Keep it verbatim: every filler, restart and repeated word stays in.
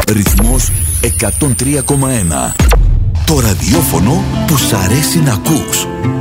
Ρυθμός εκατόν τρία κόμμα ένα. Το ραδιόφωνο που σ' αρέσει να ακούς.